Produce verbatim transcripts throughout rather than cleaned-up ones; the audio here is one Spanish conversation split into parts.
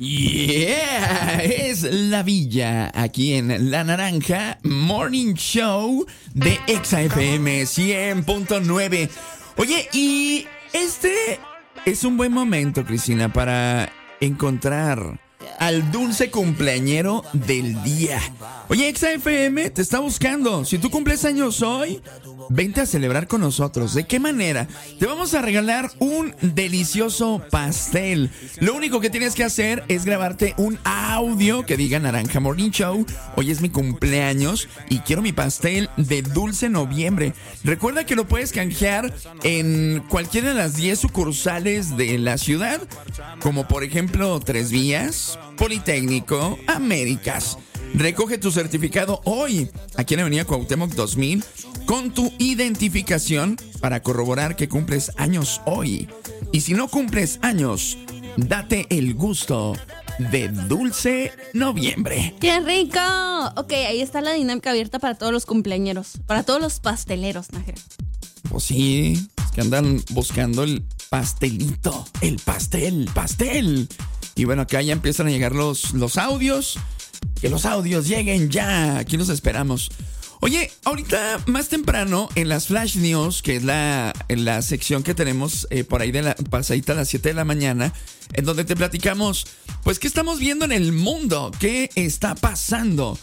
Yeah, es La Villa, aquí en La Naranja Morning Show de Exa F M cien punto nueve. Oye, y este es un buen momento, Cristina, para encontrar al dulce cumpleañero del día. Oye, Exa F M te está buscando. Si tú cumples años hoy, vente a celebrar con nosotros. ¿De qué manera? Te vamos a regalar un delicioso pastel. Lo único que tienes que hacer es grabarte un audio que diga Naranja Morning Show. Hoy es mi cumpleaños y quiero mi pastel de dulce noviembre. Recuerda que lo puedes canjear en cualquiera de las diez sucursales de la ciudad, como por ejemplo Tres Vías, Politécnico, Américas. Recoge tu certificado hoy aquí en Avenida Cuauhtémoc dos mil con tu identificación para corroborar que cumples años hoy. Y si no cumples años, date el gusto de dulce noviembre. ¡Qué rico! Ok, ahí está la dinámica abierta para todos los cumpleañeros, para todos los pasteleros, Nájera. Pues sí, es que andan buscando el pastelito, el pastel, pastel. Y bueno, acá ya empiezan a llegar los, los audios. Que los audios lleguen ya. Aquí los esperamos. Oye, ahorita más temprano en las Flash News, que es la, en la sección que tenemos eh, por ahí de la pasadita a las siete de la mañana, en donde te platicamos, pues, qué estamos viendo en el mundo, qué está pasando.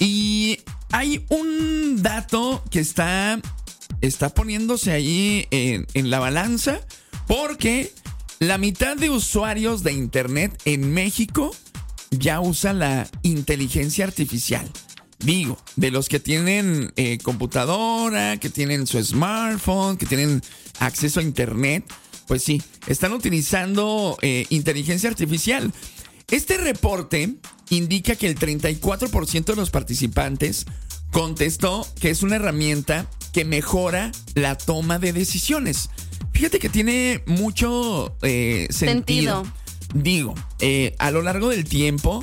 Y hay un dato que está, está poniéndose ahí en, en la balanza, porque la mitad de usuarios de internet en México ya usa la inteligencia artificial. Digo, de los que tienen eh, computadora, que tienen su smartphone, que tienen acceso a internet, pues sí, están utilizando eh, inteligencia artificial. Este reporte indica que el treinta y cuatro por ciento de los participantes contestó que es una herramienta que mejora la toma de decisiones. Fíjate que tiene mucho eh, sentido. sentido. Digo, eh, a lo largo del tiempo,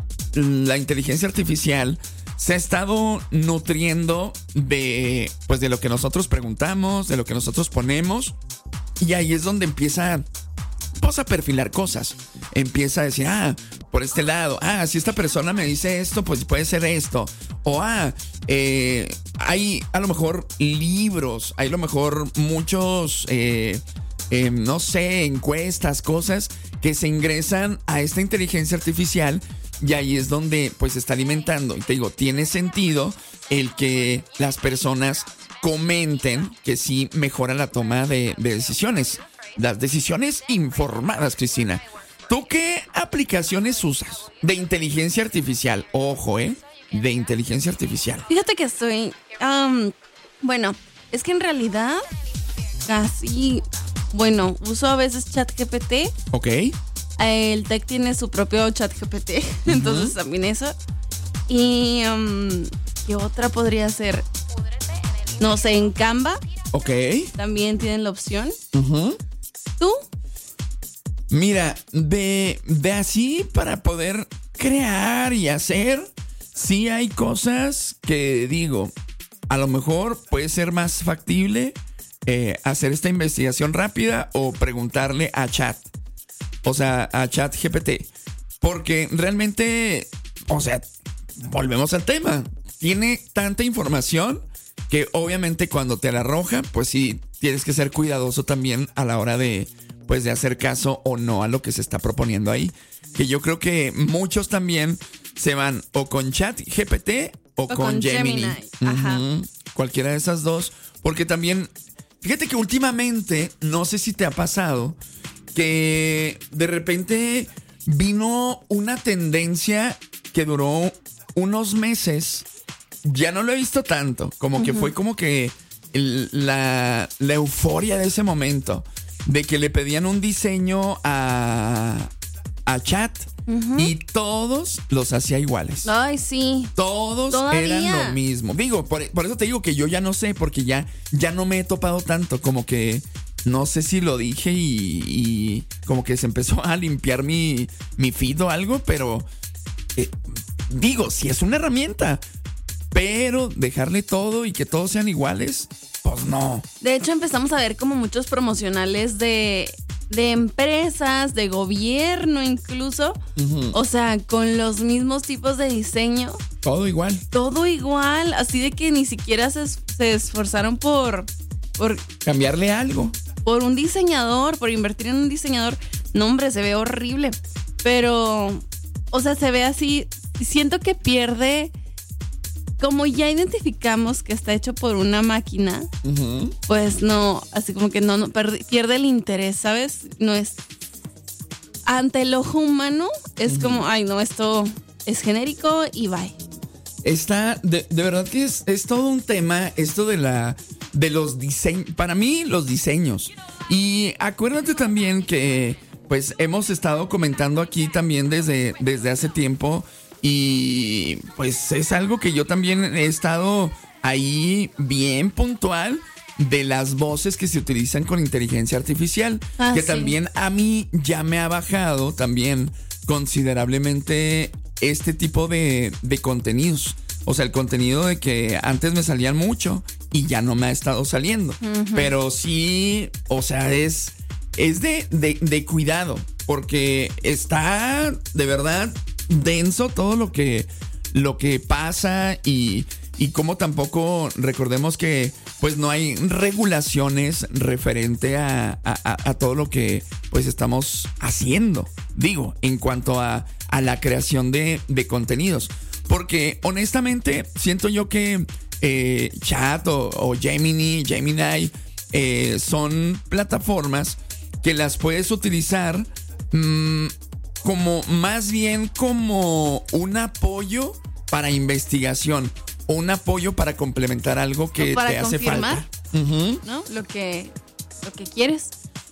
la inteligencia artificial se ha estado nutriendo de, pues, de lo que nosotros preguntamos, de lo que nosotros ponemos, y ahí es donde empieza, pues, a perfilar cosas. Empieza a decir, ah, por este lado, ah, si esta persona me dice esto, pues puede ser esto. O, ah, eh, hay a lo mejor libros, hay a lo mejor muchos, eh, eh, no sé, encuestas, cosas que se ingresan a esta inteligencia artificial, y ahí es donde pues se está alimentando. Y te digo, tiene sentido el que las personas comenten que sí mejora la toma de, de decisiones. Las decisiones informadas, Cristina. ¿Tú qué aplicaciones usas de inteligencia artificial? Ojo, ¿eh? De inteligencia artificial. Fíjate que estoy... Um, bueno, es que en realidad casi... Bueno, uso a veces ChatGPT. Ok. El Tech tiene su propio ChatGPT, uh-huh. Entonces también eso. Y um, ¿qué otra podría ser? No sé, en Canva. Ok. También tienen la opción. Uh-huh. ¿Tú? Mira, de, de así para poder crear y hacer, sí hay cosas que digo, a lo mejor puede ser más factible eh, hacer esta investigación rápida o preguntarle a Chat. O sea, a ChatGPT. Porque realmente, o sea, volvemos al tema. Tiene tanta información que obviamente cuando te la arroja, pues sí, tienes que ser cuidadoso también a la hora de, pues, de hacer caso o no a lo que se está proponiendo ahí. Que yo creo que muchos también se van o con ChatGPT o, o con, con Gemini. Gemini. Ajá. Uh-huh. Cualquiera de esas dos. Porque también, fíjate que últimamente, no sé si te ha pasado, que de repente vino una tendencia que duró unos meses. Ya no lo he visto tanto. Como que uh-huh. fue como que el, la, la euforia de ese momento. De que le pedían un diseño a, a Chat. Uh-huh. Y todos los hacía iguales. Ay, sí. Todos ¿Todavía? Eran lo mismo. Digo, por, por eso te digo que yo ya no sé. Porque ya, ya no me he topado tanto. Como que... No sé si lo dije y, y como que se empezó a limpiar mi, mi feed o algo, pero eh, digo, sí es una herramienta, pero dejarle todo y que todos sean iguales, pues no. De hecho, empezamos a ver como muchos promocionales de de empresas, de gobierno incluso. Uh-huh. O sea, con los mismos tipos de diseño. Todo igual. Todo igual, así de que ni siquiera se, se esforzaron por, por... cambiarle algo. Por un diseñador, por invertir en un diseñador. No, hombre, se ve horrible. Pero, o sea, se ve así. Siento que pierde... Como ya identificamos que está hecho por una máquina, uh-huh. pues no, así como que no, no pierde, pierde el interés, ¿sabes? No es... Ante el ojo humano es uh-huh. como, ay no, esto es genérico y bye. Está, de, de verdad que es, es todo un tema esto de la de los diseños, para mí los diseños. Y acuérdate también que pues hemos estado comentando aquí también desde, desde hace tiempo. Y pues es algo que yo también he estado ahí bien puntual de las voces que se utilizan con inteligencia artificial. Ah, que sí. También a mí ya me ha bajado también considerablemente este tipo de, de contenidos. O sea, el contenido de que antes me salían mucho y ya no me ha estado saliendo. Uh-huh. Pero sí, o sea, es, es de, de, de cuidado. Porque está de verdad... denso todo lo que lo que pasa y, y como tampoco recordemos que pues no hay regulaciones referente a, a, a todo lo que pues estamos haciendo, digo, en cuanto a, a la creación de, de contenidos, porque honestamente siento yo que eh, Chat o, o Gemini, Gemini eh, son plataformas que las puedes utilizar mmm, como más bien como un apoyo para investigación o un apoyo para complementar algo que te hace falta. Uh-huh. ¿No? Lo que, lo que quieres.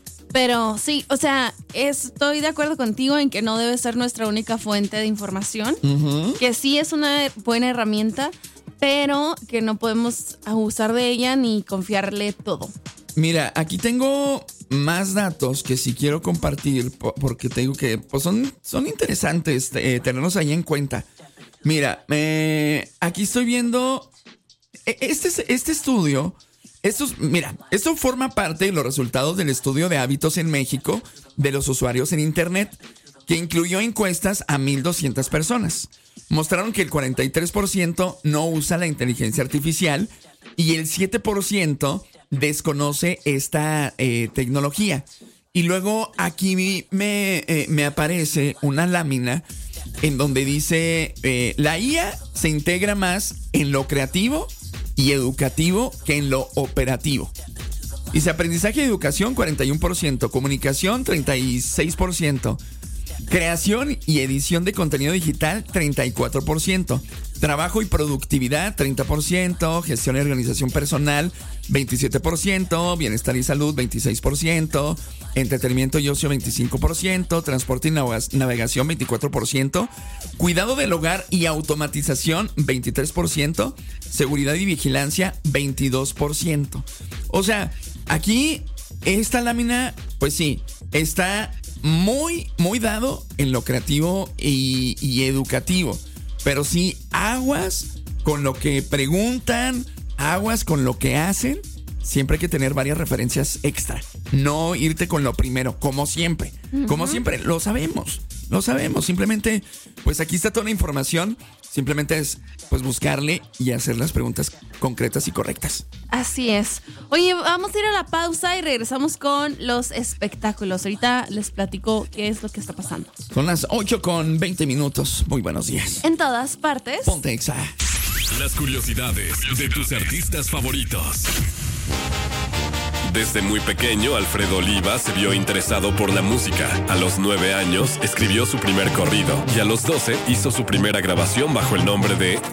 Pero sí, o sea, estoy de acuerdo contigo en que no debe ser nuestra única fuente de información. Uh-huh. Que sí es una buena herramienta, pero que no podemos abusar de ella ni confiarle todo. Mira, aquí tengo más datos que sí quiero compartir porque te digo que pues son, son interesantes eh, tenerlos ahí en cuenta. Mira, eh, aquí estoy viendo este, este estudio. Estos, mira, esto forma parte de los resultados del estudio de hábitos en México de los usuarios en Internet, que incluyó encuestas a mil doscientas personas. Mostraron que el cuarenta y tres por ciento no usa la inteligencia artificial y el siete por ciento desconoce esta eh, tecnología. Y luego aquí me, eh, me aparece una lámina en donde dice eh, la I A se integra más en lo creativo y educativo que en lo operativo. Dice aprendizaje y educación cuarenta y uno por ciento, comunicación treinta y seis por ciento, creación y edición de contenido digital treinta y cuatro por ciento, trabajo y productividad treinta por ciento, gestión y organización personal veintisiete por ciento, bienestar y salud veintiséis por ciento, entretenimiento y ocio veinticinco por ciento, transporte y navegación veinticuatro por ciento, cuidado del hogar y automatización veintitrés por ciento, seguridad y vigilancia veintidós por ciento. O sea, aquí esta lámina, pues sí, está muy, muy dado en lo creativo y, y educativo. Pero sí, aguas con lo que preguntan, aguas con lo que hacen. Siempre hay que tener varias referencias extra. No irte con lo primero, como siempre. Uh-huh. Como siempre, lo sabemos, lo sabemos. Simplemente, pues aquí está toda la información. Simplemente es, pues, buscarle y hacer las preguntas concretas y correctas. Así es. Oye, vamos a ir a la pausa y regresamos con los espectáculos. Ahorita les platico qué es lo que está pasando. Son las ocho con veinte minutos. Muy buenos días. En todas partes. Ponte Exa. Las curiosidades de tus artistas favoritos. Desde muy pequeño, Alfredo Oliva se vio interesado por la música. A los nueve años, escribió su primer corrido y a los doce hizo su primera grabación bajo el nombre de